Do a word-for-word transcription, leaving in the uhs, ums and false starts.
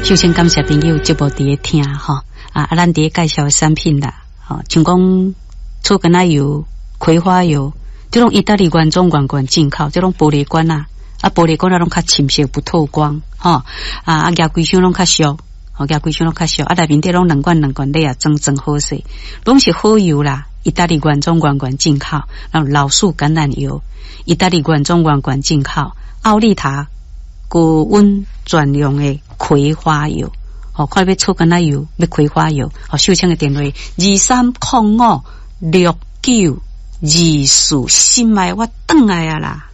首先感谢朋友节目伫咧听哈啊，啊，咱伫咧介绍的产品啦，吼，像讲醋橄榄油、葵花油，这种意大利原装原罐进口，这种玻璃罐啊，啊，玻璃罐啊，拢较深色不透光，吼啊，啊，牙规箱拢较俗，吼，牙规箱拢较俗，啊，内面底拢两罐两罐咧啊，真真好势，拢是好油啦，意大利原装原罐进口，然后老树橄榄油，意大利原装原罐进口，奥利塔高温专用的葵花油。哦，看要醋橄榄油，要葵花油，哦，秀清的电话二三零五六九二四，心爱我转来啊啦。